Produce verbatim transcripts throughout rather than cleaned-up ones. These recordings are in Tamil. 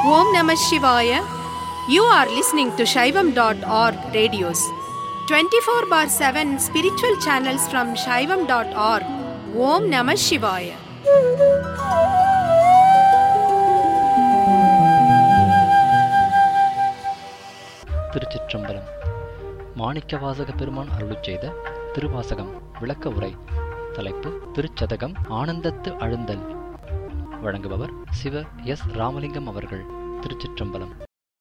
Om Namah Shivaya. You are listening to Shaivam dot org radios. twenty-four bar seven spiritual channels from Shaivam dot org. Om Namah Shivaya. திருச்சிற்றம்பலம். மாணிக்கவாசக பெருமான் அருளிச் செய்த திருவாசகம் விளக்க உரை. தலைப்பு திருச்சதகம் ஆனந்தத்து அழுந்தல். வழங்குபவர் சிவ எஸ் ராமலிங்கம் அவர்கள். திருச்சிற்றம்பலம்.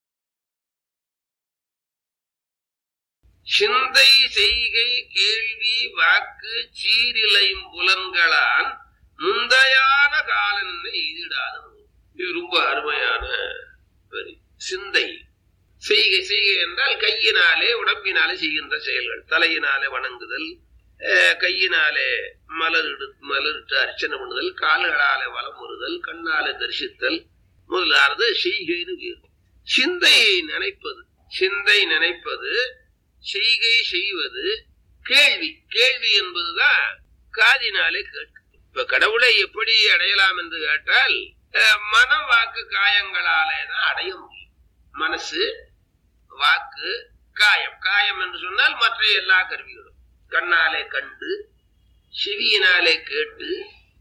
சிந்தை செய்கை கேள்வி வாக்கு சீரிலையும் புலன்களான் முந்தையான காலன்னை எய்திடாத. இது ரொம்ப அருமையான வரி. சிந்தை செய்கை செய்கை என்றால் கையினாலே உடம்பினாலே செய்கின்ற செயல்கள். தலையினாலே வணங்குதல், கையினாலே மலரிடு மலரிட்டு அர்ச்சனை பண்ணுதல், கால்களாலே வலம் வருதல், கண்ணாலே தரிசித்தல் முதலானது செய்கைன்னு வேறு. சிந்தையை நினைப்பது, சிந்தை நினைப்பது, செய்கை செய்வது, கேள்வி. கேள்வி என்பதுதான் காதினாலே கேட்கும். இப்ப கடவுளை எப்படி அடையலாம் என்று கேட்டால் மன வாக்கு காயங்களாலே தான் அடைய முடியும். மனசு, வாக்கு, காயம். காயம் என்று சொன்னால் மற்ற எல்லா கருவிகளும். கண்ணாலே கண்டு, செவியினாலே கேட்டு,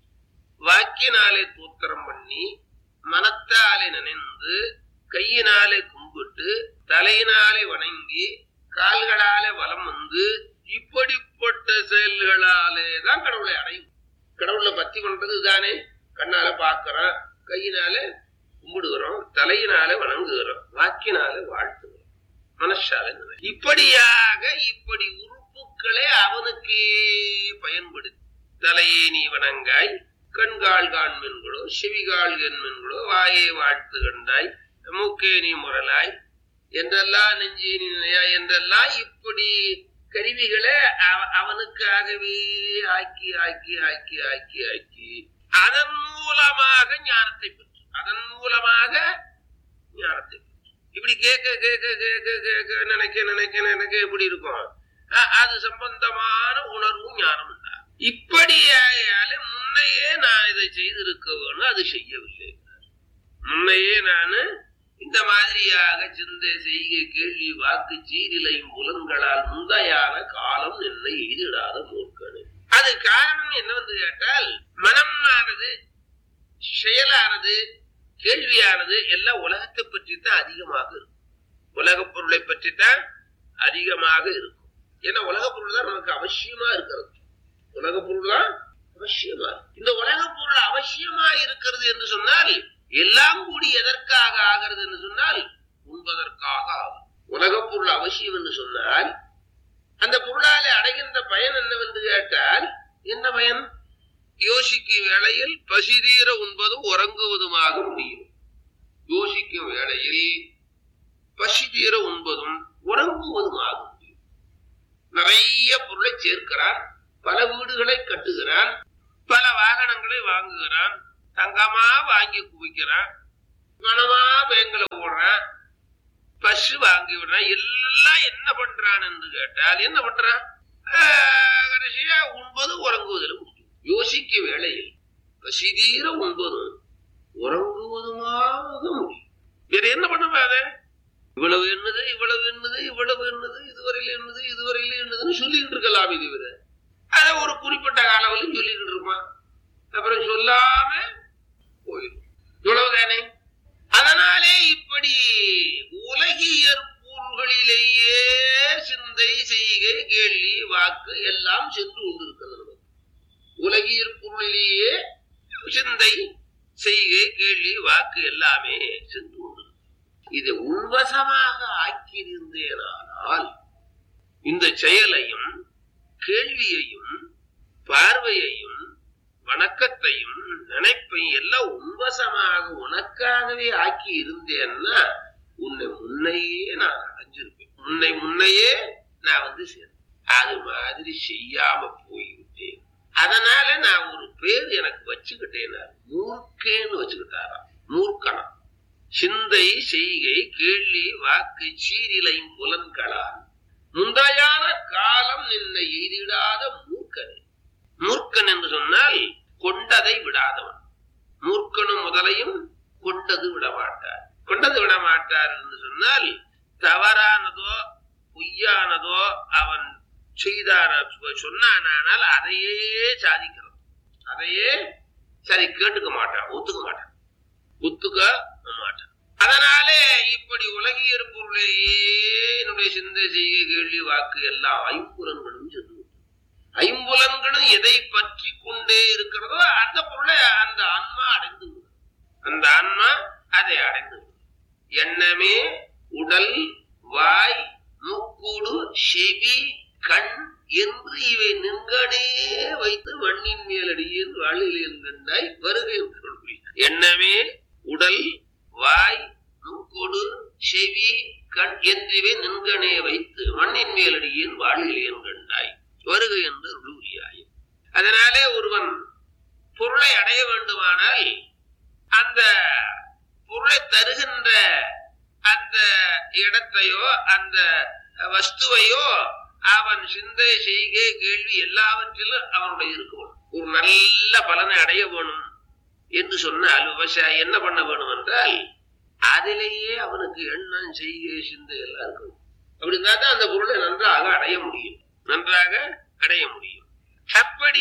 வாக்கினாலே தூத்திரம் பண்ணி, மனத்தாலே நினைந்து, கையினாலே கும்பிட்டு, தலையினாலே வணங்கி, கால்களாலே வலம் வந்து, இப்படிப்பட்ட செயல்களாலே தான் கடவுளை அடையும். கடவுளை பத்தி கொண்டது தானே. கண்ணால பார்க்கிறோம், கையினாலே கும்பிடுகிறோம், தலையினாலே வணங்குகிறோம், வாக்கினாலே வாழ்த்துகிறோம், மனசாலே. இப்படியாக இப்படி உறுப்புக்களே அவனுக்கே பயன்படுத்தி, தலையே நீ வணங்காய், கண்கால் காண்மென்களோ, செவிகால் என்மென்களோ, வாயை வாழ்த்து கண்டாய், மூக்கே நீ முரலாய் என்றெல்லாம், நெஞ்சே நீ நிலையாய் என்றெல்லாம் இப்படி கருவிகளை அவனுக்காகவே ஆக்கி ஆக்கி ஆக்கி ஆக்கி ஆக்கி அதன் மூலமாக ஞானத்தை பெற்று, அதன் மூலமாக ஞானத்தை பெற்று. இப்படி கேட்க கேட்க கேட்க கேட்க நினைக்க நினைக்க நினைக்க எப்படி இருக்கும், அது சம்பந்தமான உணர்வும் ஞானம் உண்டா. இப்படியால முன்னையே நான் இதை செய்திருக்க வேணும், அது செய்யவில்லை. முன்னையே நான் இந்த மாதிரியாக சிந்தை செய்கை கேள்வி வாக்கு சீரிலையும் புலன்களால் முந்தையான காலம் என்னை எய்திடாத மூர்க்கனு. அது காரணம் என்னவென்று கேட்டால், மனமானது, செயலானது, கேள்வியானது எல்லாம் உலகத்தை பற்றித்தான் அதிகமாக இருக்கும். உலக பொருளை பற்றித்தான் அதிகமாக இருக்கும். ஏன்னா உலக பொருள் தான் நமக்கு அவசியமா இருக்கிறது. உலக பொருள் தான் அவசியமா இருக்கு. இந்த உலக பொருள் அவசியமா இருக்கிறது என்று சொன்னால், எல்லாம் கூடி எதற்காக ஆகிறது என்று சொன்னால் உண்பதற்காக ஆகும். உலக பொருள் அவசியம் என்று சொன்னால் அந்த பொருளாலே அடைகின்ற பயன் என்னவென்று கேட்டால், என்ன பயன்? யோசிக்கும் வேளையில் பசிதீர உண்பதும் உறங்குவதுமாக முடியும். யோசிக்கும் வேளையில் பசிதீர உண்பதும் உறங்குவதுமாக முடியும். நிறைய பொருளை சேர்க்கிறான், பல வீடுகளை கட்டுகிறான், பல வாகனங்களை வாங்குகிறான், தங்கமா வாங்கி குவிக்கிறான், பணமா பேங்க்ல போடுறான், பசு வாங்கி விடுறான். எல்லாம் என்ன பண்றான் என்று கேட்டால் என்ன பண்றான்? கடைசியா உண்பது உறங்குவதில் முடியும். யோசிக்க வேளையில் பசிதீர உண்பதும் உறங்குவதுமாக முடியும். வேற என்ன பண்ணுவாத? இவ்வளவு என்னது, இவ்வளவு என்னது, இவ்வளவு என்னது, இதுவரையில என்னது, இதுவரையில என்னதுன்னு சொல்லிக்கிட்டு இருக்கலாம். இது விட அத ஒரு குறிப்பிட்ட காலவரையும் சொல்லிக்கிட்டு இருப்பான், அப்புறம் சொல்லாம போயிடும். இவ்வளவுதானே. அதனாலே இப்படி உலகியற் பொருள்களிலேயே சிந்தை செய்கை கேள்வி வாக்கு எல்லாம் சென்று கொண்டிருக்கிறது. உலகியற் பொருளிலேயே சிந்தை செய்கை கேள்வி வாக்கு எல்லாமே சென்று கொண்டிருக்கிறது. இதை உள்வசமாக ஆக்கியிருந்தேனால் இந்த செயலையும் கேள்வியையும் பார்வையையும் வணக்கத்தையும் நினைப்பையும் எல்லாம் உன்வசமாக உனக்காகவே ஆக்கி இருந்தேன்னா உன்னை முன்னையே நான் அடைஞ்சிருப்பேன். உன்னை முன்னையே நான் வந்து சேர்ந்தேன். அது மாதிரி செய்யாம போய்விட்டேன். அதனால நான் ஒரு பேர் எனக்கு வச்சுக்கிட்டேன், மூர்க்கேன்னு வச்சுக்கிட்டாரா. மூர்க்கனா. சிந்தை செய்கை கேள்வி வாக்கு சீரிலையும் புலன்களால் முந்தையான காலம் நின்னை எய்திடாத மூர்க்கனே. மூர்க்கன் என்று சொன்னால் கொண்டதை விடாதவன். மூர்க்கனும் முதலையும் கொண்டது விடமாட்டார். கொண்டது விட மாட்டார் என்று சொன்னால் தவறானதோ பொய்யானதோ அவன் செய்தான சொன்னானால் அதையே சாதிக்கிறான். அதையே சரி கேட்டுக்க மாட்டான், ஒத்துக்க மாட்டான், ஒத்துக்க மாட்டான். அதனாலே இப்படி உலகியற் பொருளையே என்னுடைய சிந்தை செய்ய கேள்வி வாக்கு எல்லாம் ஐம்புலன்களும் சென்று ஐம்புலன்களும் எதை பற்றி கொண்டே இருக்கிறதோ அந்த பொருளை அந்த ஆன்மா அடைந்து விடும். அந்த ஆன்மா அதை அடைந்து விடும். எண்ணமே உடல் வாய் மூக்கூடு செவி கண் என்று இவை நின்கனே வைத்து மண்ணின் மேலடியில் வாழில் என்கண்டாய் வருகை என்று. எண்ணமே உடல் வாய் மூக்கோடு செவி கண் என்றிவை நின்கனே வைத்து மண்ணின் மேலடியில் வாழில் என்கண்டாய் வருகை என்று உருவியாய். அதனாலே ஒருவன் பொருளை அடைய வேண்டுமானால் அந்த பொருளை தருகின்ற அந்த இடத்தையோ அந்த வஸ்துவையோ அவன் சிந்தை செய்கை கேள்வி எல்லாவற்றிலும் அவனுடைய இருக்கும். ஒரு நல்ல பலனை அடைய வேணும் என்று சொன்னால் விவசாயி என்ன பண்ண வேணும் என்றால் அதிலேயே அவனுக்கு எண்ணம் செய்கை சிந்தை எல்லாம் இருக்கும். அப்படி இருந்தா தான் அந்த பொருளை நன்றாக அடைய முடியும், நன்றாக அடைய முடியும். அப்படி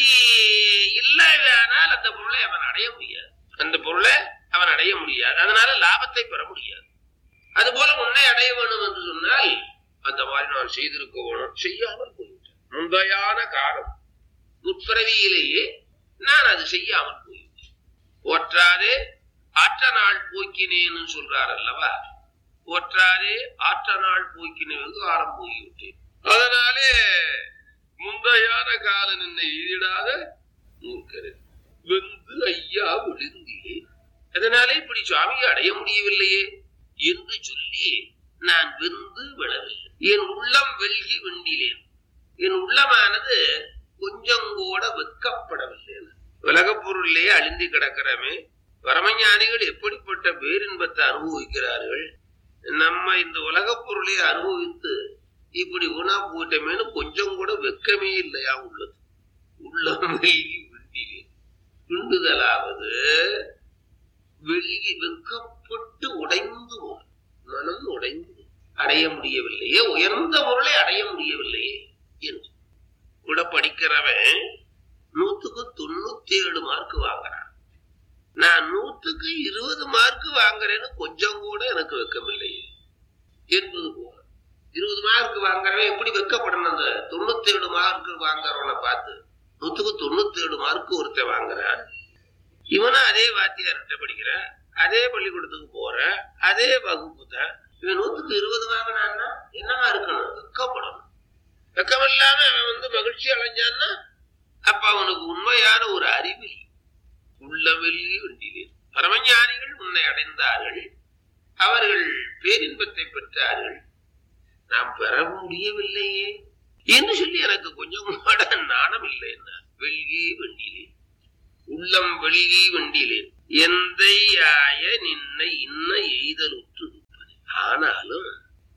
இல்லையானால் அந்த பொருளை அவன் அடைய முடியாது, அந்த பொருளை அவன் அடைய முடியாது. அதனால லாபத்தை பெற முடியாது. அதுபோல உன்னை அடைய வேணும் என்று சொன்னால் அந்த மாதிரி நான் செய்திருக்க வேணும், செய்யாமல் போய்விட்டேன். முந்தையான காலம் முற்பிறவியிலேயே நான் அது செய்யாமல் போய்விட்டேன். ஒற்றாதே ஆற்ற நாள் போக்கினேன்னு சொல்றார் அல்லவா. ஒற்றாதே ஆற்ற நாள் போக்கினே வெகு காலம் போய்விட்டேன். அதனாலே முந்தையான காலம் என்னை எதிராத மூர்க்கிறேன் வெந்து ஐயா விழுந்தே. அதனாலே இப்படி சுவாமியை அடைய முடியவில்லையே என்று சொல்லி நான் வெந்து விழவில்லை. என் உள்ளம் வெல்கி வெண்டிலேன். என் உள்ளமானது கொஞ்சம் கூட வெட்கப்படவில்லை. உலகப் பொருளிலேயே அழிந்து கிடக்கிறமே பரமஞானிகள் எப்படிப்பட்ட பேரின்பத்தை அனுபவிக்கிறார்கள். நம்ம இந்த உலகப் பொருளை அனுபவித்து இப்படி உணா போயிட்டமேனு கொஞ்சம் கூட வெட்கமே இல்லையா உள்ளது. உள்ளம் வெல்கி வெண்டிலேன். துண்டுதலாவது வெல்கி வெட்கப்பட்டு உடைந்து மனம் உடைந்து அடைய முடியவில்லையே, உயர்ந்த பொருளை அடைய முடியவில்லையே என்று கூட படிக்கிறவன் நூத்துக்கு தொண்ணூத்தி ஏழு மார்க் வாங்குறான். நான் நூத்துக்கு இருபது மார்க் வாங்குறேன்னு கொஞ்சம் கூட எனக்கு வெக்கமில்லையே என்பது போல. இருபது மார்க் வாங்குறவன் எப்படி வெக்கப்படணும்? அந்த தொண்ணூத்தி ஏழு மார்க் வாங்குறவனை பார்த்து நூத்துக்கு தொண்ணூத்தி ஏழு மார்க் ஒருத்தன் வாங்குறான். இவனும் அதே வாத்தியார்கிட்ட படிக்கிற, அதே பள்ளிக்கூடத்துக்கு போற, அதே வகுப்பு தான். இவன் நூத்துக்கு இருபது வாங்கினான்னா என்னவா இருக்கணும்? வெக்கப்படணும். வெக்கம் இல்லாம அவன் வந்து மகிழ்ச்சி அடைஞ்சான்னா அப்ப அவனுக்கு உண்மையான ஒரு அறிவில் உள்ளவெளி வெண்டிலே. பரமஞானிகள் உன்னை அடைந்தார்கள், அவர்கள் பேரின்பத்தை பெற்றார்கள், நாம் பெற முடியவில்லையே என்று சொல்லி எனக்கு கொஞ்சம் கூட நாணம் இல்லை. என்ன வெள்கி வெண்டிலே உள்ளம் வெள்கி வெண்டிலேன் எந்தையாய நின்னை இன்ன எய்தல் உற்று. ஆனாலும்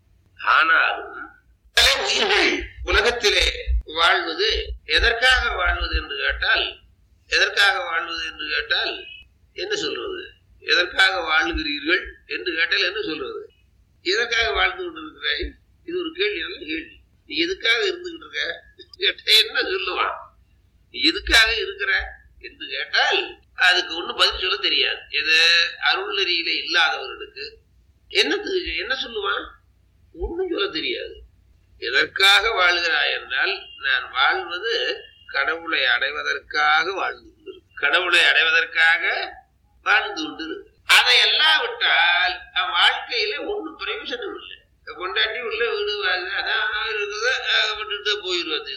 ஆனாலும் உயிர்கள் உலகத்திலே வாழ்வது எதற்காக வாழ்வது என்று கேட்டால் எதற்காக வாழ்வது என்று கேட்டால் என்ன சொல்றது? எதற்காக வாழ்கிறீர்கள் என்று கேட்டால் என்ன சொல்றது? எதற்காக வாழ்ந்து கொண்டிருக்கிறாய்? இது ஒரு கேள்வி, நல்ல கேள்வி. நீ எதுக்காக இருந்துகிட்டு இருக்க கேட்ட என்ன சொல்லுவான்? நீ எதுக்காக இருக்கிற என்று கேட்டால் அதுக்கு ஒண்ணும் பதில் சொல்ல தெரியாது. எது அருள் நெறியிலே இல்லாதவர்களுக்கு என்னத்துக்கு என்ன சொல்லுவான்? ஒண்ணும் சொல்ல தெரியாது. எதற்காக வாழ்கிறாய் என்றால் நான் வாழ்வது கடவுளை அடைவதற்காக வாழ்ந்து கொண்டிருக்கு, கடவுளை அடைவதற்காக வாழ்ந்து கொண்டிருக்கு. அதை எல்லாம் விட்டால் வாழ்க்கையில ஒண்ணும் பிரயோஜனம் இல்லை. கொண்டாட்டி உள்ள வீடு அதான் இருக்குது, விட்டுட்டு போயிடுவது.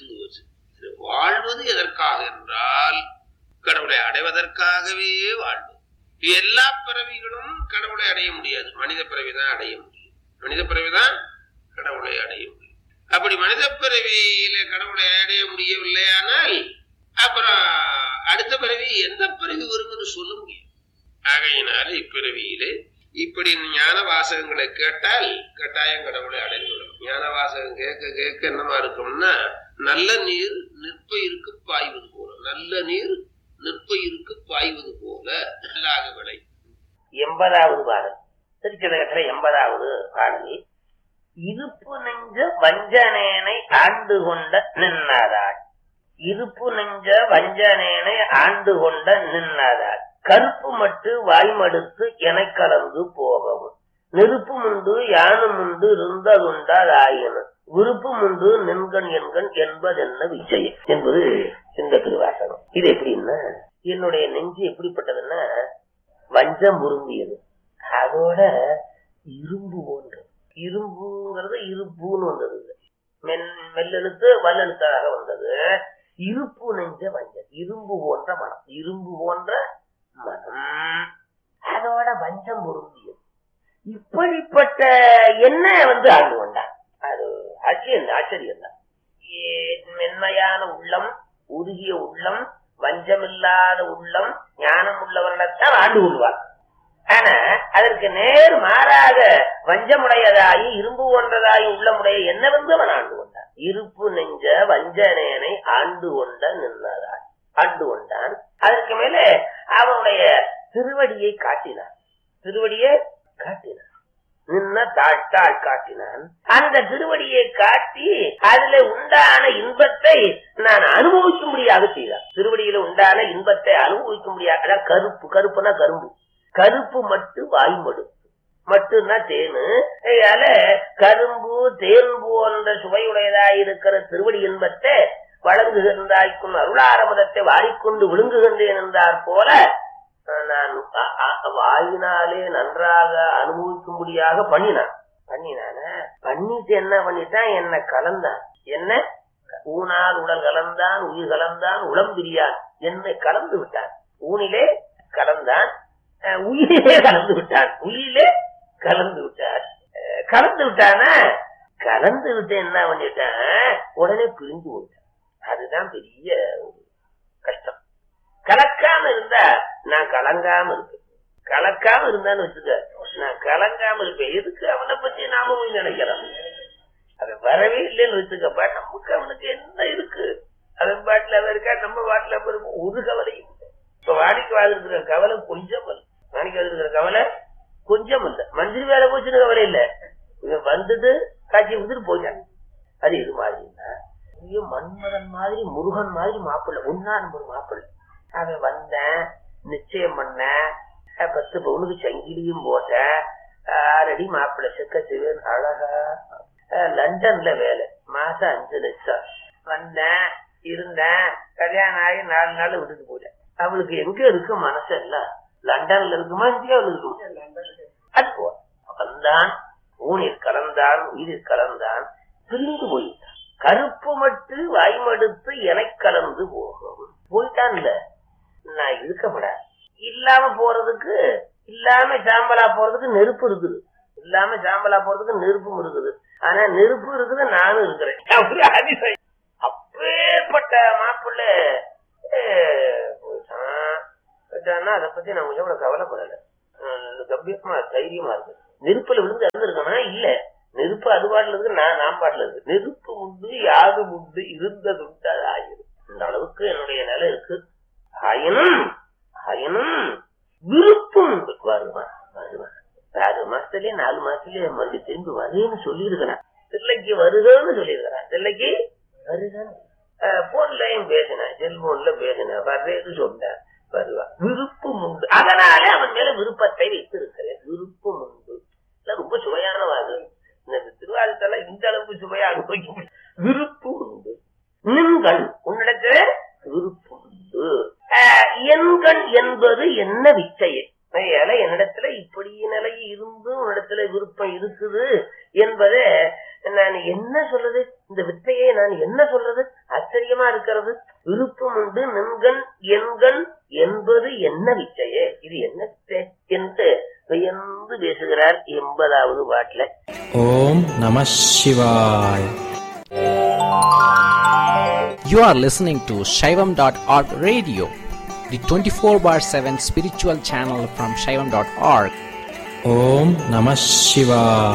வாழ்வது எதற்காக என்றால் கடவுளை அடைவதற்காகவே வாழ்வது. எல்லா பிறவிகளும் கடவுளை அடைய முடியாது, மனித பிறவிதான் அடைய முடியும். மனித பிறவிதான் கடவுளை அடைய முடியும். அப்படி மனித பிறவியில கடவுளை அடைய முடியவில்லையானால் அப்புறம் அடுத்த பிறவி எந்த பிறவி வரும் என்று சொல்ல முடியும். ஆகையினால இப்பிறவியிலே இப்படி ஞான வாசகங்களை கேட்டால் கட்டாயம் கடவுளை அடைந்து விடும். ஞான வாசகம் கேட்க கேட்க என்னமா இருக்கும்னா நல்ல நீர் நிற்பயிருக்கு பாய்வது போல, நல்ல நீர் நிற்பயிருக்கு பாய்வது போல நல்லாக விளை. எண்பதாவது பாடல். திருச்சதகத்துல எண்பதாவது பாடல். இருப்பு நெஞ்ச வஞ்சனேனை ஆண்டு கொண்ட நின்னாதாள். இருப்பு நெஞ்ச வஞ்சனேனை ஆண்டு கொண்ட நின்னாதாள். கருப்பு மட்டு வாய்மடுத்து என கலந்து போகவும். நெருப்பு முண்டு யானும் உண்டு இருந்ததுண்டால் ஆயினும் விருப்பு முண்டு நின்கண் என்கண் என்பதென்ன விஷயம் என்பது இந்த திருவாசகம். இது எப்படின்னா, என்னுடைய நெஞ்சு எப்படிப்பட்டதுன்னா வஞ்சம் உருந்தியது, அதோட இரும்பு போன்றது. இரும்புங்கிறது இருப்புன்னு வந்தது, மென் மெல்லெழுத்து வல்லெழுத்தாக வந்தது. இருப்பு நெஞ்ச வஞ்சம், இரும்பு போன்ற மனம், இரும்பு போன்ற மனம், அதோட வஞ்சம் உருந்தியது. இப்படிப்பட்ட என்ன வந்து ஆண்டு கொண்டான். அது ஆச்சரியம் ஆச்சரியம் தான். மென்மையான உள்ளம், உருகிய உள்ளம், வஞ்சமில்லாத உள்ளம், ஞானம் உள்ளவர்களைத்தான் ஆண்டு கொள்வார். ஆனா அதற்கு நேர் மாறாக வஞ்சமுடையதாயி இரும்பு போன்றதாயி உள்ளமுடைய என்ன வந்து அவன் ஆண்டு கொண்டான். இருப்பு நெஞ்ச வஞ்சனேனை ஆண்டு கொண்ட நின்றதாய் ஆண்டு கொண்டான். அதற்கு மேல அவனுடைய திருவடியை காட்டினான். திருவடியை காட்டினான், நின்ன தாழ்த்தாள் காட்டினான். அந்த திருவடியை காட்டி அதுல உண்டான இன்பத்தை நான் அனுபவிக்கும்படியாக செய்தான். திருவடியில உண்டான இன்பத்தை அனுபவிக்கும்படியாக. கருப்பு, கருப்புனா கரும்பு, கருப்பு மட்டு வாய்மடு, மட்டுன்னா தேனு. அதனால கரும்பு தேன் போன்ற சுவையுடையதாய் இருக்கிற திருவடி இன்பத்தை வழங்குகின்றாய்க்கும் அருளாரமுதத்தை வாரிக்கொண்டு விழுங்குகின்றேன் என்றார் போல நான் வாயினாலே நன்றாக அனுபவிக்கும்படியாக பண்ணினான். பண்ணினான பண்ணிட்டு என்ன பண்ணிட்டான், என்ன கலந்தான். என்ன ஊனால் உடல் கலந்தான், உயிர் கலந்தான், உளம் பிரியான், என்னை கலந்து விட்டான். ஊனிலே கலந்தான், உயிரிலே கலந்து விட்டான். உயிரிலே கலந்து விட்டான். கலந்து விட்டான கலந்து விட்டு என்ன பண்ணிட்டான், உடனே பிரிஞ்சு போயிட்டான். அதுதான் பெரிய ஒரு கஷ்டம். கலக்காம இருந்தா நான் கலங்காம இருப்பேன். கலக்காம இருந்தான்னு வச்சுக்க, நான் கலங்காம இருப்பேன். எதுக்கு அவனை பத்தி நாம போய் நினைக்கிறோம். அது வரவே இல்லைன்னு வச்சுக்கப்பா, நமக்கு அவனுக்கு என்ன இருக்கு, அவன் பாட்டுல அவன் இருக்கா, நம்ம பாட்டுல இருக்கும். ஒரு கவலையும் இல்லை. இப்ப வாடிக்கை வாதி இருக்கிற கவலை கொஞ்சம் இல்லை. வாடிக்கை வாதி இருக்கிற கவலை கொஞ்சம் இல்லை. மந்திரி வேலை போச்சுன்னு கவலை இல்லை. இவன் வந்துட்டு காட்சி விட்டுட்டு போயிட்டான். அது இது மாதிரின்னா மன்மதன் மாதிரி முருகன் மாதிரி மாப்பிள்ளை, ஒன்னா நம்பர் மாப்பிள்ளை. அவன் வந்தேன், நிச்சயம் பண்ண, பத்து பவுனுக்கு சங்கிலியும் போட்ட, ஆறடி மாப்பிள்ளை செக்க சிவன் அழகா. லண்டன்ல வேலை, மாசம் அஞ்சு லட்சம். வந்தேன், இருந்தேன், கல்யாணம் ஆகி நாலு நாள் விட்டுட்டு போயிட்டேன். அவளுக்கு எங்க இருக்கு மனசு எல்லாம், லண்டன்ல இருக்குமா இந்தியாவில் இருக்குமா? அது போ வந்தான், ஊனில் கலந்தான், உயிரில் கலந்தான், பிரிந்து போயிட்டான். கருப்பு மட்டு வாய்மடுத்து என கலந்து போகும். போயிட்டான். இல்ல நான் இருக்கப்பட இல்லாம போறதுக்கு, இல்லாம சாம்பலா போறதுக்கு நெருப்பு இருக்குது, இல்லாம சாம்பலா போறதுக்கு நெருப்பும் இருக்குது. ஆனா நெருப்பு இருக்குது, நானும் இருக்கிறேன். அப்பேற்பட்ட மாப்பிள்ளை போயிட்டான். போயிட்டான்னா அதை பத்தி நான் கொஞ்சம் கூட கவலைப்படல. கம்பீரமா தைரியமா இருக்கு. நெருப்புல விழுந்து இறந்துருக்கனா இல்ல, நெருப்பு அது பாட்டுல இருக்கு, நான் நான் பாட்டுல இருக்கு. நெருப்பு உண்டு யாது உண்டு இருந்ததுண்டு அது ஆயிரும். இந்த அளவுக்கு என்னுடைய நிலை இருக்கு. ஆயினும் ஆயினும் விருப்பம் உண்டு. வருவான் வருவான் ஆறு மாசத்துலயே நாலு மாசத்துலயே மறுபடி திரும்பி வருன்னு சொல்லி இருக்கிறான். தில்லைக்கு வருகன்னு சொல்லி இருக்கிறான். தில்லைக்கு வருகன்னு போன்லயும் பேசினேன், செல்போன்ல பேசினேன், வர்றேன்னு சொன்னேன். வருவான். விருப்பம் உண்டு. அதனாலே அவன் மேல விருப்பத்தை வைத்து இருக்கிறேன். விருப்பம் உண்டு. ரொம்ப சுவையான வாது. இந்த திருவாரூத்தல இந்த அளவுக்கு சுவையா அனுபவிக்க முடியும். விருப்பம் உண்டு. நின்கண் உன்னிடத்துல விருப்பம் உண்டு. எண்கண் என்பது என்ன விச்சயம். என்னிடத்துல இப்படி நிலை இருந்து உன்னிடத்துல விருப்பம் இருக்குது என்பதை நான் என்ன சொல்றது, இந்த வித்தையை நான் என்ன சொல்றது, ஆச்சரியமா இருக்கிறது. விருப்பம் உண்டு நின்கண் எண்கண் என்பது என்ன விச்சயே, இது என்ன வித்தை என்று பெயர்ந்து பேசுகிறார் எண்பதாவது பாட்டுல. ஓம் நம சிவாய். You are listening to Shaivam dot org radio, the twenty-four bar seven spiritual channel from Shaivam dot org. Om Namah Shivaya.